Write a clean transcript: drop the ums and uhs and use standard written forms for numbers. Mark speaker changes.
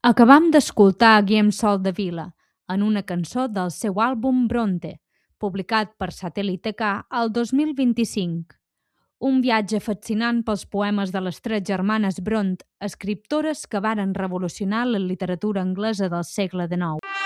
Speaker 1: Acabam d'escoltar Guillem Sol de Vila en una cançó del seu àlbum Bronte, publicat per Satèl·lit K el 2025. Un viatge fascinant pels poemes de les tres germanes Bront, escriptores que varen revolucionar la literatura anglesa del segle XIX.